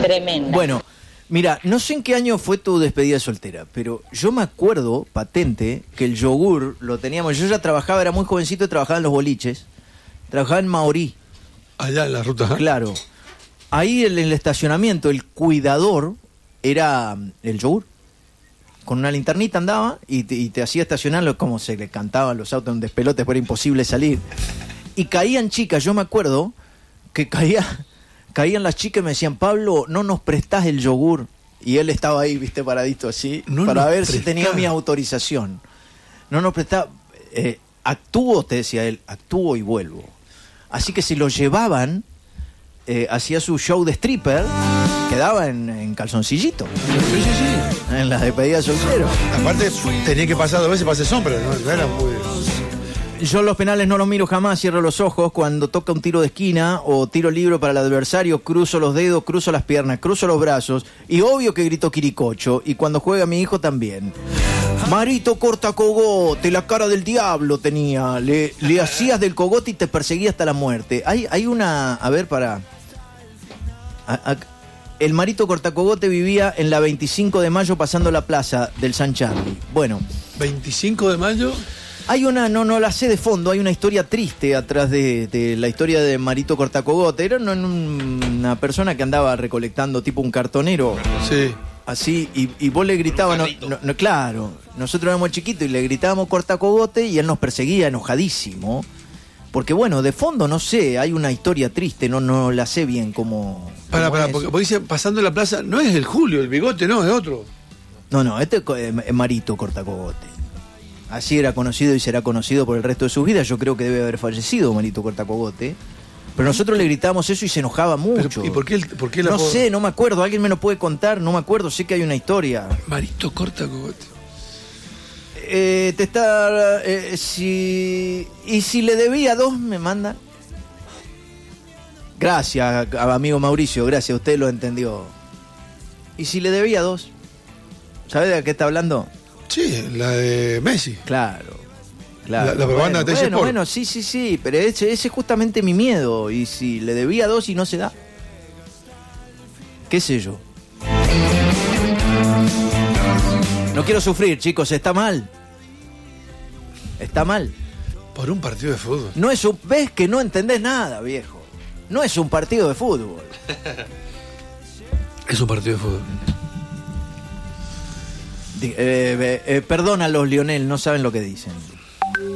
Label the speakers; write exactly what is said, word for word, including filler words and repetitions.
Speaker 1: Tremenda.
Speaker 2: Bueno, mira, no sé en qué año fue tu despedida soltera, pero yo me acuerdo, patente, que el yogur lo teníamos. Yo ya trabajaba, era muy jovencito y trabajaba en los boliches. Trabajaba en Maorí.
Speaker 3: Allá en la ruta.
Speaker 2: Claro. Ahí en el estacionamiento, el cuidador era el yogur. Con una linternita andaba y te, y te hacía estacionarlo, como se le cantaban los autos en despelotes, pero era imposible salir. Y caían chicas, yo me acuerdo que caía, caían las chicas y me decían, Pablo, no nos prestás el yogur. Y él estaba ahí, viste, paradito así, no para ver prestás. Si tenía mi autorización. No nos prestaba. Eh, actúo, te decía él, actúo y vuelvo. Así que si lo llevaban, eh, hacía su show de stripper, quedaba en, en calzoncillito.
Speaker 3: Sí, sí, sí.
Speaker 2: En las despedidas solteros.
Speaker 3: Aparte, tenía que pasar dos veces para hacer sombra, ¿no? No era muy...
Speaker 2: Yo los penales no los miro jamás, cierro los ojos cuando toca un tiro de esquina o tiro libre para el adversario, cruzo los dedos, cruzo las piernas, cruzo los brazos y obvio que grito quiricocho y cuando juega mi hijo también. Marito corta cogote, la cara del diablo tenía, le, le hacías del cogote y te perseguía hasta la muerte. Hay, hay una, a ver, para... A, a, el Marito Cortacogote vivía en la veinticinco de mayo pasando la plaza del San Charlie. Bueno.
Speaker 3: ¿veinticinco de mayo?
Speaker 2: Hay una, no, no la sé de fondo, hay una historia triste atrás de, de la historia de Marito Cortacogote. Era una, una persona que andaba recolectando tipo un cartonero.
Speaker 3: Sí.
Speaker 2: Así, y, y vos le gritabas, no, no, no, claro, nosotros éramos chiquitos y le gritábamos Cortacogote y él nos perseguía enojadísimo. Porque bueno, de fondo no sé, hay una historia triste, no, no la sé bien cómo...
Speaker 3: Para, para, porque vos dices, pasando la plaza, no es el Julio, el bigote, no, es otro.
Speaker 2: No, no, este es Marito Cortacogote. Así era conocido y será conocido por el resto de sus vidas. Yo creo que debe haber fallecido Marito Cortacogote. Pero nosotros le gritábamos eso y se enojaba mucho.
Speaker 3: Pero, ¿y por qué, el, por qué la
Speaker 2: No
Speaker 3: por...
Speaker 2: sé, no me acuerdo. ¿Alguien me lo puede contar? No me acuerdo. Sé que hay una historia.
Speaker 3: Marito Cortacogote.
Speaker 2: Eh, te está... Eh, si... Y si le debía dos, me mandan. Gracias, amigo Mauricio. Gracias, usted lo entendió. ¿Y si le debía dos? ¿Sabe de qué está hablando?
Speaker 3: Sí, la de Messi.
Speaker 2: Claro, claro.
Speaker 3: La, la propaganda
Speaker 2: bueno,
Speaker 3: de
Speaker 2: bueno,
Speaker 3: Sport.
Speaker 2: bueno, sí, sí, sí, pero ese, ese es justamente mi miedo. Y si le debía dos y no se da, qué sé yo. No quiero sufrir, chicos, está mal. Está mal.
Speaker 3: Por un partido de fútbol.
Speaker 2: No es un... ¿Ves que no entendés nada, viejo? No es un partido de fútbol.
Speaker 3: Es un partido de fútbol.
Speaker 2: Eh, eh, eh, perdónalos, Lionel, no saben lo que dicen.